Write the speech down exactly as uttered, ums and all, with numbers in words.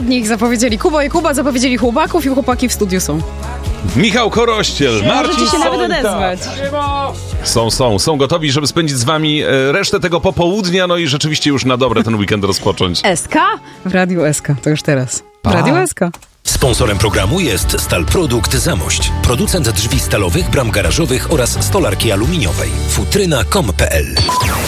nich zapowiedzieli Kuba i Kuba, zapowiedzieli chłopaków i chłopaki w studiu są. Michał Korościel, Marcin Możecie się nawet Sońta. odezwać. Są, są, są gotowi, żeby spędzić z wami e, resztę tego popołudnia, no i rzeczywiście już na dobre ten weekend rozpocząć. S K? W Radiu S K, to już teraz. W Radiu S K. Sponsorem programu jest Stal Produkt Zamość. Producent drzwi stalowych, bram garażowych oraz stolarki aluminiowej. futryna kropka com kropka pe el